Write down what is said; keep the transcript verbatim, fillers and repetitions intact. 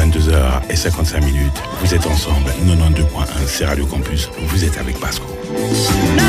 vingt-deux heures cinquante-cinq minutes. Vous êtes ensemble, quatre-vingt-douze point un, c'est Radio Campus. Vous êtes avec Pasco.